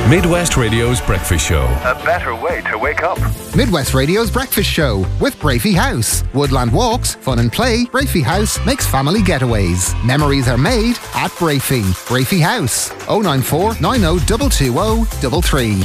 Midwest Radio's Breakfast Show. A better way to wake up. Midwest Radio's Breakfast Show with Brafey House. Woodland walks, fun and play. Brafey House makes family getaways. Memories are made at Brafey. Brafey House. 094 90 220 33.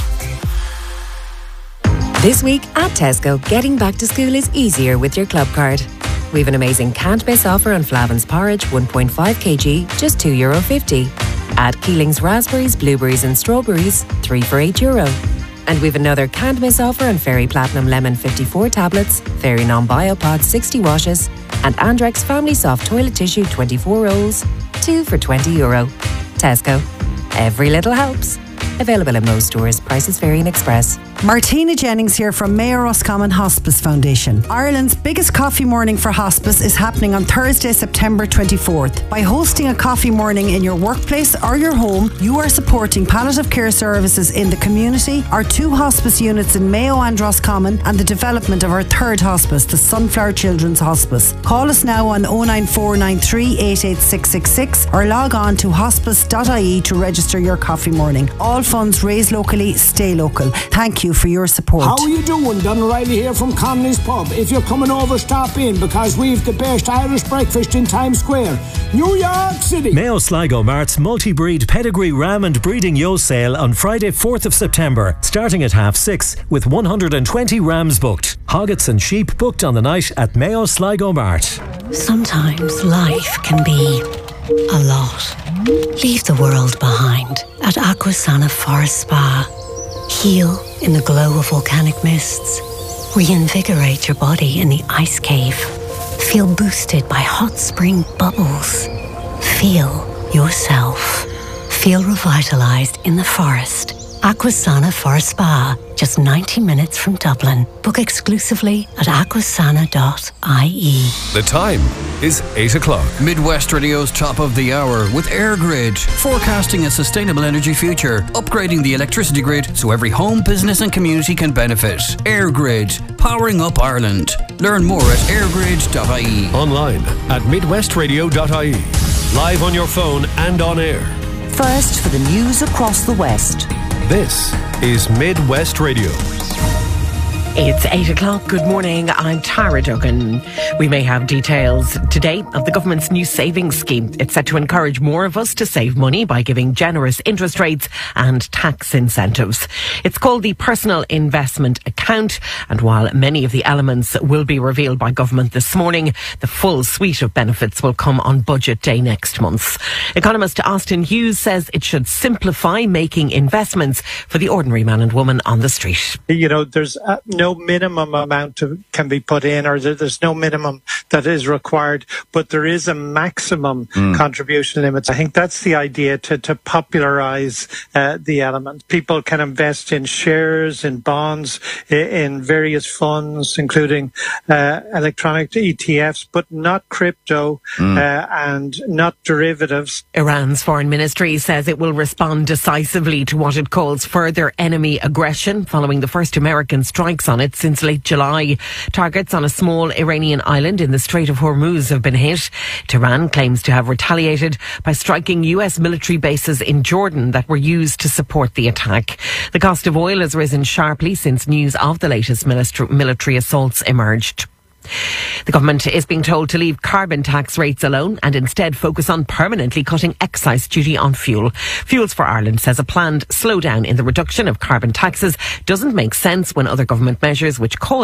This week at Tesco, getting back to school is easier with your club card. We've an amazing can't miss offer on Flavin's porridge 1.5 kg, just €2.50. Add Keeling's raspberries, blueberries and strawberries, 3 for €8. And we've another can't miss offer on Fairy Platinum Lemon 54 tablets, Fairy Non-Biopod 60 washes, and Andrex Family Soft Toilet Tissue 24 rolls, 2 for €20. Tesco. Every little helps. Available in most stores. Prices vary in Express. Martina Jennings here from Mayor Roscommon Hospice Foundation. Ireland's biggest coffee morning for hospice is happening on Thursday, September 24th. By hosting a coffee morning in your workplace or your home, you are supporting palliative care services in the community, our 2 hospice units in Mayo and Roscommon, and the development of our 3rd hospice, the Sunflower Children's Hospice. Call us now on 09493 88666 or log on to hospice.ie to register your coffee morning. All funds raised locally, stay local. Thank you for your support. How are you doing? Don O'Reilly here from Connolly's Pub. If you're coming over, stop in because we've the best Irish breakfast in Times Square, New York City. Mayo Sligo Mart's multi-breed pedigree ram and breeding yo sale on Friday 4th of September, starting at 6:30 with 120 rams booked. Hoggets and sheep booked on the night at Mayo Sligo Mart. Sometimes life can be a lot. Leave the world behind at Aquasana Forest Spa. Heal in the glow of volcanic mists. Reinvigorate your body in the ice cave. Feel boosted by hot spring bubbles. Feel yourself. Feel revitalized in the forest. Aquasana Forest Spa, just 90 minutes from Dublin. Book exclusively at aquasana.ie. The time is 8 o'clock. Midwest Radio's top of the hour with AirGrid, forecasting a sustainable energy future, upgrading the electricity grid so every home, business and community can benefit. AirGrid, powering up Ireland. Learn more at airgrid.ie. Online at midwestradio.ie. Live on your phone and on air. First for the news across the West. This is Midwest Radio. It's 8 o'clock. Good morning. I'm Tara Duggan. We may have details today of the government's new savings scheme. It's set to encourage more of us to save money by giving generous interest rates and tax incentives. It's called the Personal Investment Account, and while many of the elements will be revealed by government this morning, the full suite of benefits will come on budget day next month. Economist Austin Hughes says it should simplify making investments for the ordinary man and woman on the street. You know, there's no minimum amount can be put in, or there's no minimum that is required, but there is a maximum contribution limit. I think that's the idea, to popularise the element. People can invest in shares, in bonds, in various funds, including electronic ETFs, but not crypto and not derivatives. Iran's foreign ministry says it will respond decisively to what it calls further enemy aggression following the first American strikes on it since late July. Targets on a small Iranian island in the Strait of Hormuz have been hit. Tehran claims to have retaliated by striking US military bases in Jordan that were used to support the attack. The cost of oil has risen sharply since news of the latest military assaults emerged. The government is being told to leave carbon tax rates alone and instead focus on permanently cutting excise duty on fuel. Fuels for Ireland says a planned slowdown in the reduction of carbon taxes doesn't make sense when other government measures which call